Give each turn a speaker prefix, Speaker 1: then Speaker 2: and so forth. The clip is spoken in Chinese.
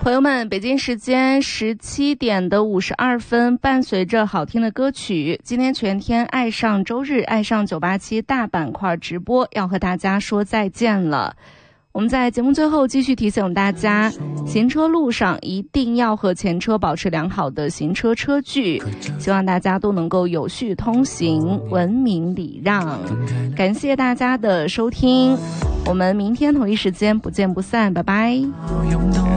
Speaker 1: 朋友们，北京时间17点52分，伴随着好听的歌曲，今天全天爱上周日爱上987大板块直播要和大家说再见了。我们在节目最后继续提醒大家，行车路上一定要和前车保持良好的行车车距，希望大家都能够有序通行，文明礼让。感谢大家的收听，我们明天同一时间不见不散，拜拜。